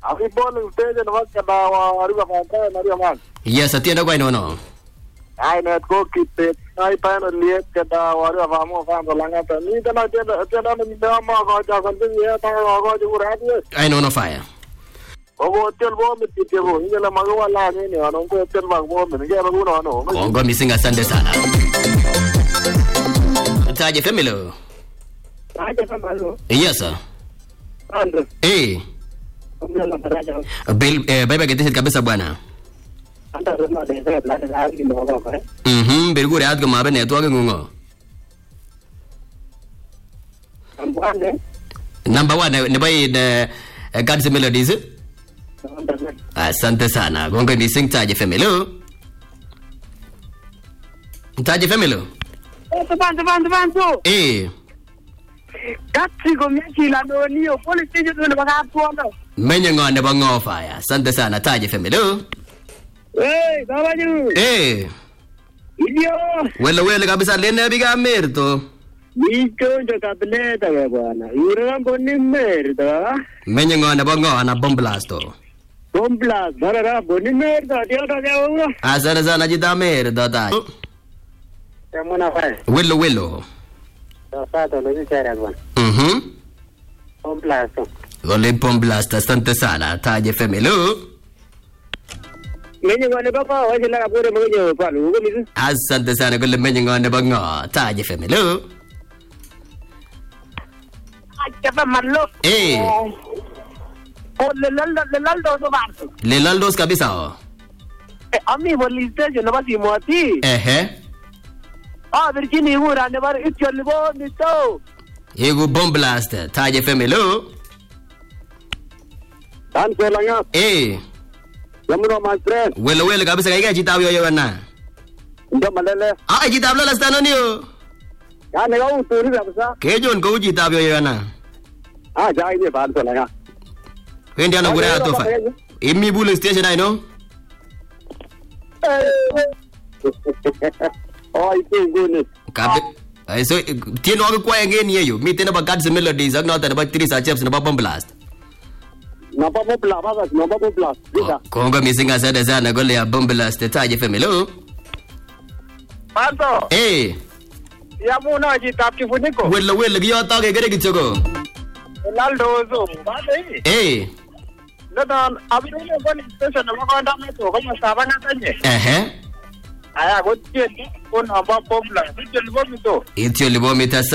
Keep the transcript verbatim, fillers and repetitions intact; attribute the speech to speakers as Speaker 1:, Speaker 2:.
Speaker 1: Abi bolu stage na wakadawa ariwa mata na riwa man.
Speaker 2: Yes, atienda kwa inono.
Speaker 1: Ai net ko kite ai pa no liet kadawa ariwa famo famo langata. Ni tana tena tena ni dama ko ja kan ni ya ta ko ju radio.
Speaker 2: Ai no no fire.
Speaker 1: Ogo hotel bo mi tite bo ni la magwa la ni ni ano ko hotel ba bo mi ngia ba no no.
Speaker 2: Kongo missing asante sana. Taje Femilo.
Speaker 1: Taje Femilo.
Speaker 2: Yes sir.
Speaker 1: Ando.
Speaker 2: Eh. Bil eh baba gete kabisa bwana.
Speaker 1: Anda roma de de la de ari no ba ba.
Speaker 2: Mhm, bergure at gama bane to ngungo.
Speaker 1: Number one.
Speaker 2: Number one ne bai de God's Melodies. Asante sana. Gonga ni sing Taje Femilo. Taje Femilo.
Speaker 1: Eh, teman teman teman tu.
Speaker 2: Eh.
Speaker 1: Kati ko miki la no ni o police station no ba ka tuono.
Speaker 2: Menye ngone ba ngofaya. Asante sana Taje Femilo.
Speaker 1: Eh, baba ju.
Speaker 2: Eh.
Speaker 1: Idio.
Speaker 2: Wele wele kabisa lene biga merto.
Speaker 1: Niko jo kableta we bwana. Yura boni merda.
Speaker 2: Menye ngone ba ngona bomb blasto.
Speaker 1: Bomb blast barara boni merda dio ta jaunga.
Speaker 2: Asante sana jita merda ta.
Speaker 1: Temuna fa.
Speaker 2: Welo welo.
Speaker 1: Sasa to lo dice bwana.
Speaker 2: Mhm.
Speaker 1: Bomb blast.
Speaker 2: Gole bomb blast asante sana Taje Femilo.
Speaker 1: Menye ngone baba waje la kabure mwenye pa lu mizu.
Speaker 2: Asante sana gole menye ngone ba ngo Taje Femilo.
Speaker 1: Acha malo.
Speaker 2: Eh.
Speaker 1: O le laldo le laldo do barso.
Speaker 2: Le laldos kabisa o.
Speaker 1: Eh ami police station no basi moti.
Speaker 2: Ehe.
Speaker 1: Ah Virginia ura ne bar itchol bo ni to.
Speaker 2: Ego bomb blast Taje Femilo.
Speaker 1: Dan selanga.
Speaker 2: Eh.
Speaker 1: Yamuno my friend.
Speaker 2: Welo welo kabisa kaiga jita yo yo na.
Speaker 1: Ndo malele.
Speaker 2: Ah jita bla la stano niyo.
Speaker 1: Ya ne ga uturi kabisa.
Speaker 2: Kejon ko jita yo yo na.
Speaker 1: Ah jai ne bad selanga.
Speaker 2: Wendi ana gura to fa. Imi bulu station ai no.
Speaker 1: Oh ite ngone.
Speaker 2: Kabe. Ai so tieno ko kwa ngeni yo. Mi tena ba God's Melodies ak no ta ba Teresa Chips na ba bomb blast.
Speaker 1: Na ba bomb blast ba na ba bomb blast. Dika.
Speaker 2: Kongo missing asante sana gole ya bomb blast Taje Femilo.
Speaker 1: Pato.
Speaker 2: Eh.
Speaker 1: Ya muna ji tap ki funiko.
Speaker 2: Welo welo yo ta ke gere kichoko.
Speaker 1: Laldo zo. Ba dai.
Speaker 2: Eh.
Speaker 1: Dadan abin ne ko ni station na ko nda me to ko ma saba na tanye.
Speaker 2: Ehe.
Speaker 1: Aya go tie ko na ba bomb blast. Itchol bo mi to.
Speaker 2: Itio libo mita